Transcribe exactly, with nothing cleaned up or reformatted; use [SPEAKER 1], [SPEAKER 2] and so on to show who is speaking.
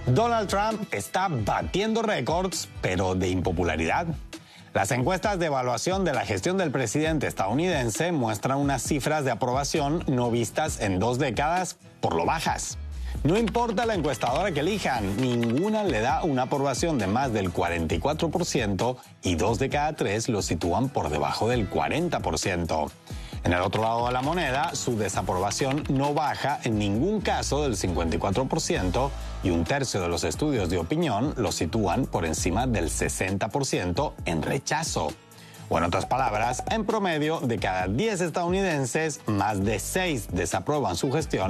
[SPEAKER 1] Donald Trump está batiendo récords, pero de impopularidad. Las encuestas de evaluación de la gestión del presidente estadounidense muestran unas cifras de aprobación no vistas en dos décadas por lo bajas. No importa la encuestadora que elijan, ninguna le da una aprobación de más del cuarenta y cuatro por ciento y dos de cada tres lo sitúan por debajo del cuarenta por ciento. En el otro lado de la moneda, su desaprobación no baja en ningún caso del cincuenta y cuatro por ciento y un tercio de los estudios de opinión lo sitúan por encima del sesenta por ciento en rechazo. O en otras palabras, en promedio, de cada diez estadounidenses, más de seis desaprueban su gestión